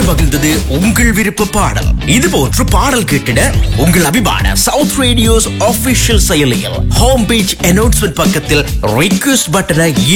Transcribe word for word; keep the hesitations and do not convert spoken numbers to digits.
மகிழ்ந்தது உங்கள் விருப்ப பாடல். இது போன்று பாடல் கேட்டிட உங்கள் அபிமான சவுத் ரேடியோஸ் ஆபீஷியல் செயலியில் ஹோம் பேஜ் அனௌன்ஸ்மெண்ட் பக்கத்தில் ரிக்வெஸ்ட் பட்டனை